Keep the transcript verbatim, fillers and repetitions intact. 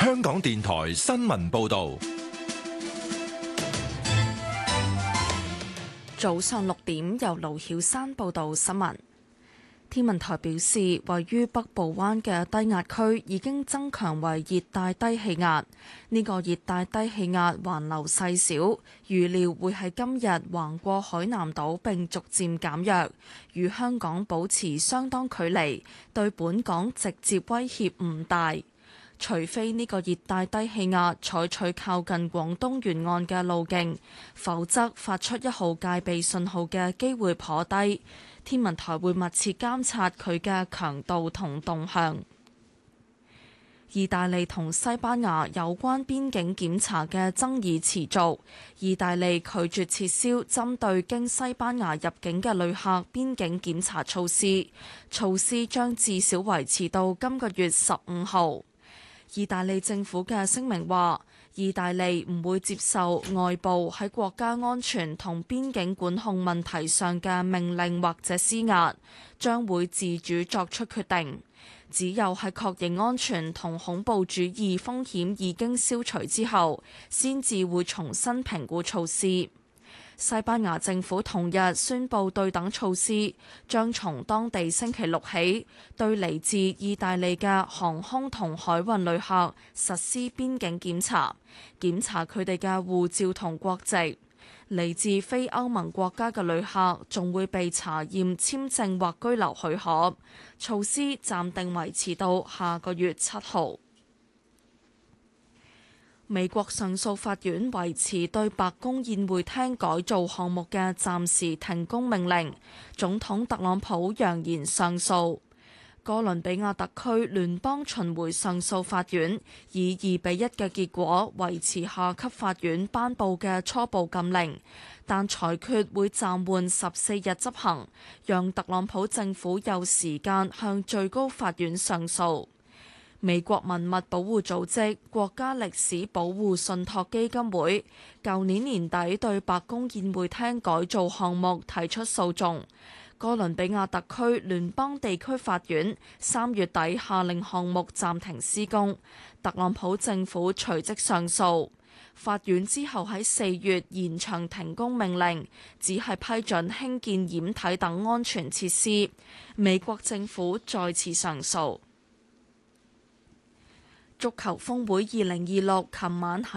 香港電台新聞報道。 早上六點，由盧曉山報道新聞。天文台表示，位於北部灣嘅低壓區已經增強為熱帶低氣壓。呢個熱帶低氣壓環流細小，預料會喺今日橫過海南島並逐漸減弱，與香港保持相當距離，對本港直接威脅唔大。除非呢個熱帶低氣壓採取靠近廣東沿岸嘅路徑，否則發出一號戒備信號嘅機會頗低。天文台會密切監察佢嘅強度同動向。意大利同西班牙有關邊境檢查嘅爭議持續，意大利拒絕撤銷針對經西班牙入境嘅旅客邊境檢查措施，措施將至少維持到今個月十五號。意大利政府嘅聲明話，意大利唔會接受外部喺國家安全同邊境管控問題上嘅命令或者施壓，將會自主作出決定。只有喺確認安全同恐怖主義風險已經消除之後，先至會重新評估措施。西班牙政府同日宣布對等措施，將從當地星期六起對嚟自意大利嘅航空同海運旅客實施邊境檢查，檢查佢哋嘅護照同國籍。嚟自非歐盟國家嘅旅客仲會被查驗簽證或居留許可。措施暫定維持到下個月七號。美國上訴法院維持對白宮宴會廳改造項目嘅暫時停工命令，總統特朗普揚言上訴。哥倫比亞特區聯邦巡迴上訴法院以二比一嘅結果維持下級法院頒布嘅初步禁令，但裁決會暫緩十四日執行，讓特朗普政府有時間向最高法院上訴。美國文物保護組織國家歷史保護信託基金會舊年年底對白宮宴會廳改造項目提出訴訟，哥倫比亞特區聯邦地區法院三月底下令項目暫停施工，特朗普政府隨即上訴，法院之後喺四月延長停工命令，只係批准興建掩體等安全設施，美國政府再次上訴。足球峰會二零二六琴晚喺